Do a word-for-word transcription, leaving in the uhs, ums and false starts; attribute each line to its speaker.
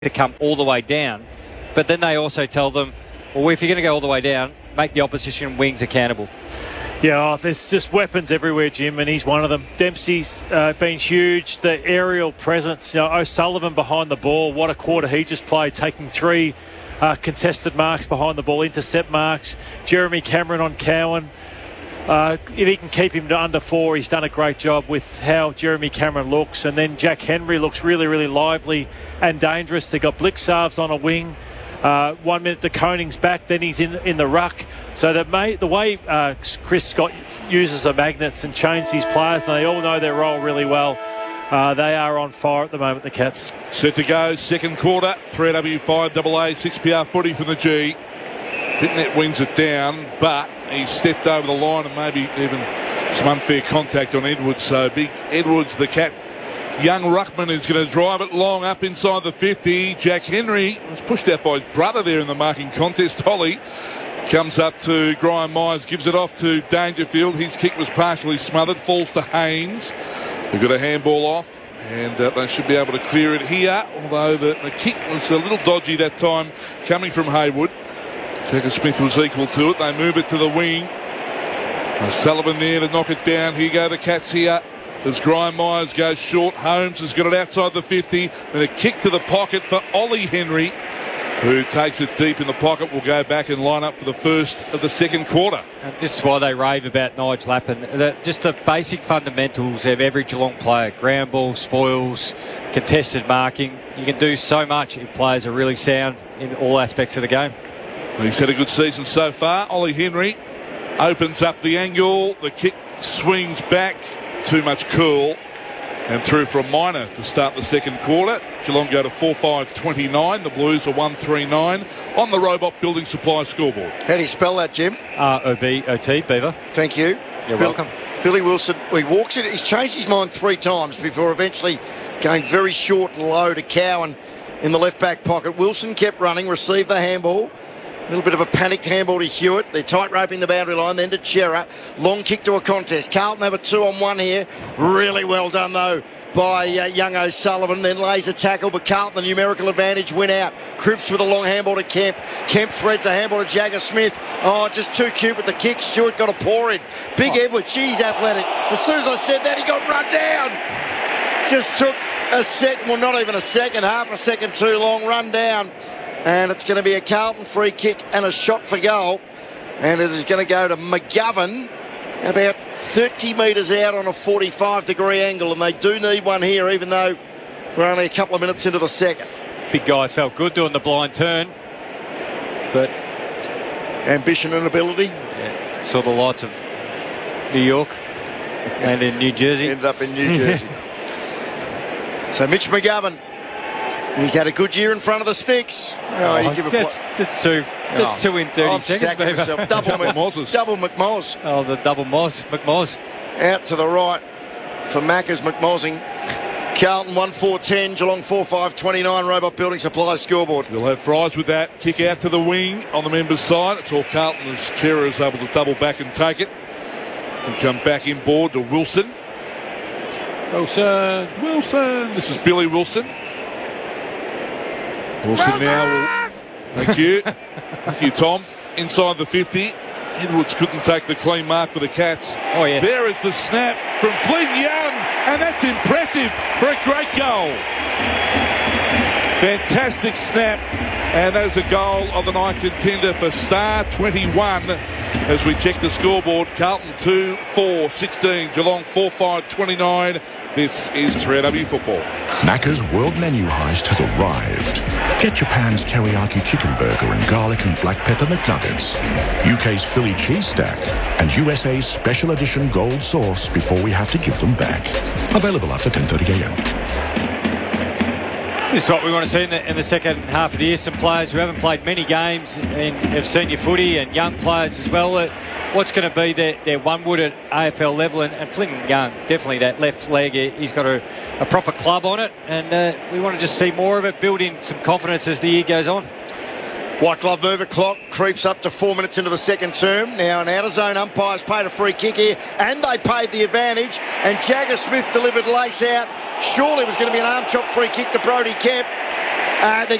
Speaker 1: to come all the way down. But then they also tell them, well, if you're going to go all the way down, make the opposition wings accountable.
Speaker 2: Yeah, oh, there's just weapons everywhere, Jim, and he's one of them. Dempsey's uh, been huge. The aerial presence, you know, O'Sullivan behind the ball. What a quarter he just played, taking three uh, contested marks behind the ball, intercept marks. Jeremy Cameron on Cowan. Uh, if he can keep him to under four, he's done a great job with how Jeremy Cameron looks. And then Jack Henry looks really, really lively and dangerous. They've got Blixarves on a wing. Uh, one minute to Koning's back, then he's in in the ruck. So that may, the way uh, Chris Scott uses the magnets and changes his players, and they all know their role really well. Uh, they are on fire at the moment, the Cats.
Speaker 3: Set to go, second quarter, three W five A A, six P R footy from the G. Pitnet wings it down, but he stepped over the line and maybe even some unfair contact on Edwards. So big Edwards, the Cat. Young Ruckman is going to drive it long up inside the fifty. Jack Henry was pushed out by his brother there in the marking contest. Holly comes up to Graham Myers, gives it off to Dangerfield. His kick was partially smothered, falls to Haynes. They've got a handball off, and uh, they should be able to clear it here, although the, the kick was a little dodgy that time coming from Haywood. Jagger Smith was equal to it. They move it to the wing. Sullivan there to knock it down. Here go the Cats here. As Graham Myers goes short, Holmes has got it outside the fifty. And a kick to the pocket for Ollie Henry, who takes it deep in the pocket. Will go back and line up for the first of the second quarter.
Speaker 1: And this is why they rave about Nigel Lappin. The, just the basic fundamentals of every Geelong player. Ground ball, spoils, contested marking. You can do so much if players are really sound in all aspects of the game.
Speaker 3: He's had a good season so far. Ollie Henry opens up the angle. The kick swings back. Too much curl, and through for a minor to start the second quarter. Geelong go to four five twenty-nine. The Blues are one three nine on the Robot Building Supply scoreboard.
Speaker 4: How do you spell that, Jim?
Speaker 1: R O B O T, Beaver.
Speaker 4: Thank you.
Speaker 1: You're
Speaker 4: Bill,
Speaker 1: welcome.
Speaker 4: Billy Wilson, he walks in, he's changed his mind three times before eventually going very short and low to Cowan in the left back pocket. Wilson kept running, received the handball. A little bit of a panicked handball to Hewitt. They're tight roping the boundary line, then to Chera. Long kick to a contest. Carlton have a two on one here. Really well done though by uh, young O'Sullivan. Then lays a tackle, but Carlton the numerical advantage win out. Cripps with a long handball to Kemp. Kemp threads a handball to Jagger Smith. Oh, just too cute with the kick. Stewart got a pour in. Big oh. Edwards, she's athletic. As soon as I said that, he got run down. Just took a second, well not even a second, half a second too long, run down. And it's going to be a Carlton free kick and a shot for goal. And it is going to go to McGovern about thirty metres out on a forty-five degree angle. And they do need one here, even though we're only a couple of minutes into the second.
Speaker 1: Big guy felt good doing the blind turn. But
Speaker 4: ambition and ability.
Speaker 1: Yeah, saw the lights of New York and in New Jersey.
Speaker 4: Ended up in New Jersey. So Mitch McGovern. He's had a good year in front of the sticks. Oh, you give a
Speaker 1: that's, that's two. That's
Speaker 4: oh,
Speaker 1: two in thirty
Speaker 4: I'm
Speaker 1: seconds.
Speaker 4: Myself. Double,
Speaker 3: double Moz.
Speaker 4: Double McMoz.
Speaker 1: Oh, the double Moz. McMoz.
Speaker 4: Out to the right for Macca's McMozzing. Carlton one four ten, Geelong four five twenty-nine. Robot Building Supply scoreboard.
Speaker 3: We'll have Fries with that. Kick out to the wing on the members' side. It's all Carlton as Chera is able to double back and take it. And come back inboard to Wilson.
Speaker 1: Wilson.
Speaker 3: Wilson. This is Billy Wilson. Wilson now will, thank you, thank you Tom, inside the fifty. Edwards couldn't take the clean mark for the Cats.
Speaker 1: Oh yes.
Speaker 3: There is the snap from Flynn Young, and that's impressive for a great goal. Fantastic snap, and that is a goal of the night contender for Star twenty-one. As we check the scoreboard, Carlton two four sixteen, Geelong four five twenty-nine. This is three A W Football.
Speaker 5: Macca's World Menu Heist has arrived. Get Japan's teriyaki chicken burger and garlic and black pepper McNuggets, U K's Philly cheese stack, and U S A's special edition gold sauce before we have to give them back. Available after ten thirty a m.
Speaker 1: This is what we want to see in the, in the second half of the year. Some players who haven't played many games and have senior footy, and young players as well. Uh, what's going to be their, their one wood at A F L level? And, and Flynn Young, definitely that left leg, he's got a, a proper club on it. And uh, we want to just see more of it, build in some confidence as the year goes on.
Speaker 4: White glove mover clock creeps up to four minutes into the second term. Now an out-of-zone umpire's paid a free kick here, and they paid the advantage. And Jagger Smith delivered lace out. Surely it was going to be an arm chop free kick to Brody Kemp. Uh, they're